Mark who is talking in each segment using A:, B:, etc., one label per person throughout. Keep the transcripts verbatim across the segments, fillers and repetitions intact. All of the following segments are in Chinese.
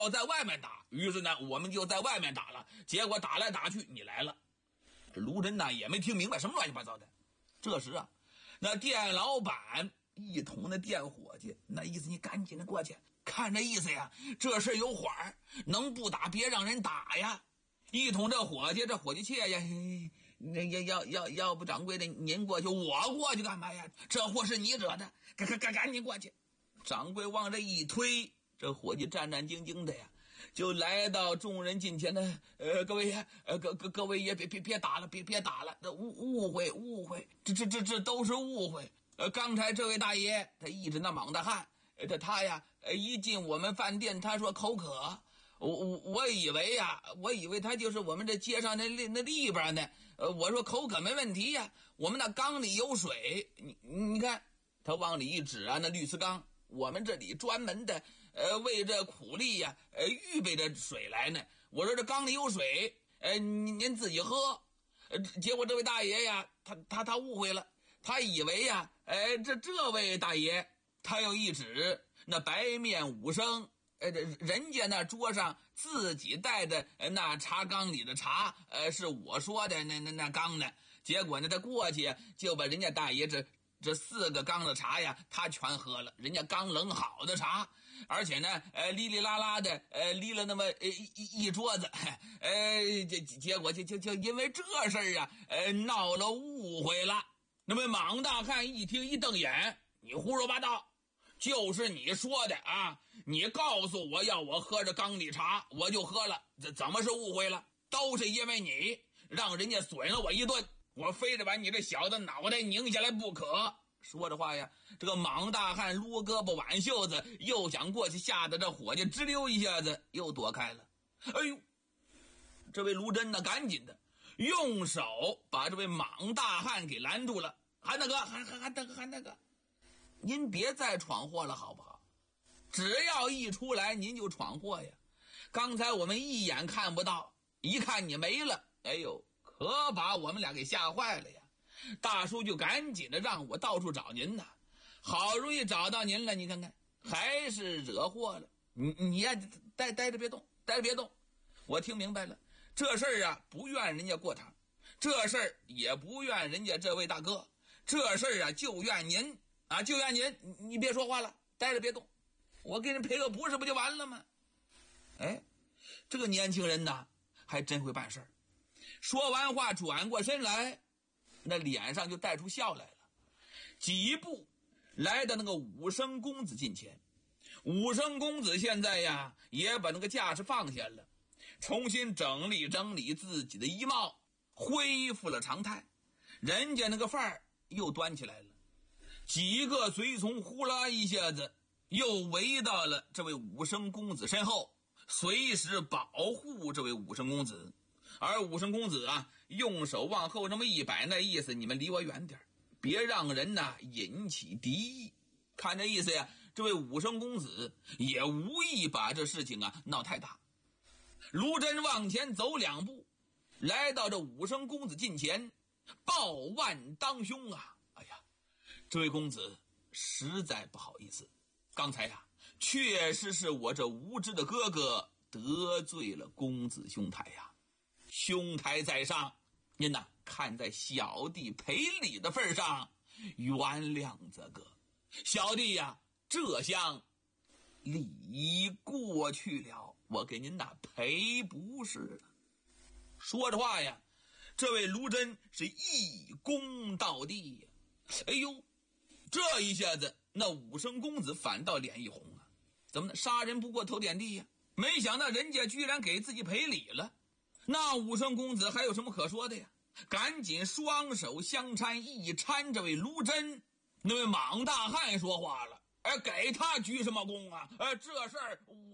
A: 在外面打，于是呢我们就在外面打了，结果打来打去你来了。卢真呢也没听明白什么乱七八糟的。这时啊，那店老板一同的店伙计，那意思你赶紧的过去，看这意思呀，这事有缓儿，能不打别让人打呀。一同这伙计，这伙计切呀，那要要要要不掌柜的您过去，我过去干嘛呀？这祸是你惹的，赶赶赶赶紧过去。掌柜往这一推，这伙计战战兢兢的呀，就来到众人近前的，呃，各位爷，呃，各各各位爷，别别别打了，别别打了，这误误会误会，这这这这都是误会。呃，刚才这位大爷他一直那莽大汉，呃，他他呀，呃，一进我们饭店，他说口渴。我我我以为呀，我以为他就是我们这街上那那里边呢。呃，我说口渴没问题呀，我们那缸里有水。你你看，他往里一指啊，那绿瓷缸，我们这里专门的呃为这苦力呀，呃预备着水来呢。我说这缸里有水，呃您您自己喝。呃，结果这位大爷呀，他他他误会了，他以为呀，呃这这位大爷，他又一指那白面五升。呃，人家那桌上自己带的那茶缸里的茶，呃，是我说的那那那缸呢。结果呢，他过去就把人家大爷这这四个缸的茶呀，他全喝了。人家刚冷好的茶，而且呢，呃，哩哩啦啦的，呃，哩了那么呃一一桌子，呃，结结果就就就因为这事儿啊，呃，闹了误会了。那么莽大汉一听一瞪眼，你胡说八道！就是你说的啊！你告诉我要我喝着缸里茶，我就喝了，这怎么是误会了？都是因为你让人家损了我一顿，我非得把你这小子脑袋拧下来不可。说着话呀，这个莽大汉撸胳膊挽袖子，又想过去，吓得这伙计直溜一下子又躲开了。哎呦，这位卢真呢，赶紧的用手把这位莽大汉给拦住了。韩大哥，韩韩韩大哥，韩大哥。您别再闯祸了好不好？只要一出来您就闯祸呀。刚才我们一眼看不到，一看你没了，哎呦，可把我们俩给吓坏了呀。大叔就赶紧的让我到处找您呢，好容易找到您了，你看看还是惹祸了。你你呀，待待着别动，待着别动。我听明白了，这事儿啊不怨人家过堂，这事儿也不怨人家这位大哥，这事儿啊就怨您啊，就怨您，你别说话了，待着别动，我给人赔个不是不就完了吗？哎，这个年轻人呐，还真会办事儿。说完话，转过身来，那脸上就带出笑来了。几步来到那个武生公子近前，武生公子现在呀，也把那个架势放下了，重新整理整理自己的衣帽，恢复了常态。人家那个范儿又端起来了。几个随从呼啦一下子又围到了这位武生公子身后，随时保护这位武生公子。而武生公子啊，用手往后这么一摆，那意思你们离我远点，别让人呐引起敌意。看这意思呀，这位武生公子也无意把这事情啊闹太大。卢真往前走两步，来到这武生公子近前，抱腕当胸啊！哎呀，这位公子实在不好意思，刚才呀，确实是我这无知的哥哥得罪了公子兄台呀。兄台在上，您呐看在小弟赔礼的份上，原谅这个小弟呀，这厢礼过去了，我给您呐赔不是了。说着话呀，这位卢真是一躬到地呀。哎呦，这一下子那武生公子反倒脸一红啊，怎么呢？杀人不过头点地呀，没想到人家居然给自己赔礼了。那武生公子还有什么可说的呀？赶紧双手相搀，一搀这位卢真。那位莽大汉说话了，哎，给他鞠什么躬啊？呃，这事儿我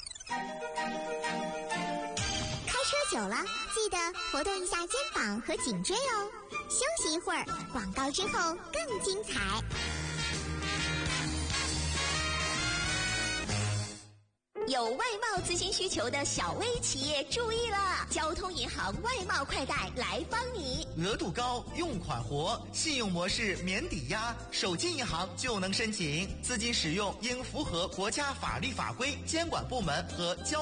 B: 开车久了记得活动一下肩膀和颈椎哦。休息一会儿，广告之后更精彩。 有外贸资金需求的小微企业注意了，交通银行外贸快贷来帮你。
C: 额度高，用款活，信用模式免抵押，手机银行就能申请。资金使用应符合国家法律法规、监管部门和交